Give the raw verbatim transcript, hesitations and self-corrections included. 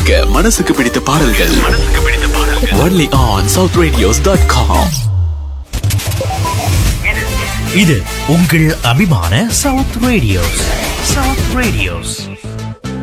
கேட்க மனசுக்கு பிடித்த பாடல்கள் only on south radios dot com. இது உங்கள் அபிமான சவுத் ரேடியோஸ். South radios.